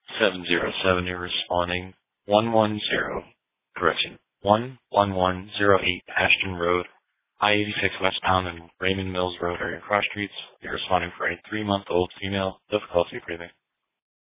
707, you're responding 110, correction, 11108 Ashton Road, I-86 westbound and Raymond Mills Road are your cross streets. You're responding for a 3-month-old female, difficulty breathing.